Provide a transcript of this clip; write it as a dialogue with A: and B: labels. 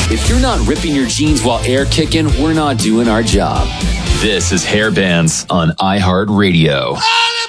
A: If you're not ripping your jeans while air kicking, we're not doing our job. This is Hair Bands on iHeartRadio.